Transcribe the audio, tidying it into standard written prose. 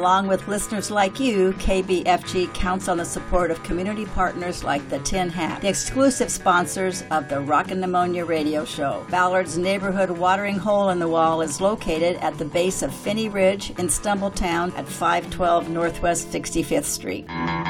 Along with listeners like you, KBFG counts on the support of community partners like the Tin Hat, the exclusive sponsors of the Rockin' Pneumonia radio show. Ballard's neighborhood watering hole in the wall is located at the base of Finney Ridge in Stumbletown at 512 Northwest 65th Street.